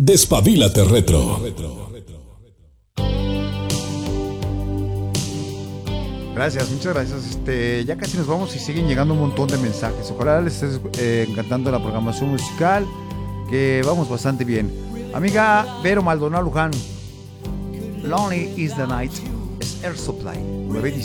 Despabilate Retro. Gracias, muchas gracias. Ya casi nos vamos y siguen llegando un montón de mensajes. Ojalá les esté encantando la programación musical, que vamos bastante bien. Amiga Vero Maldonado Luján, Lonely is the Night, es Air Supply, 9:17.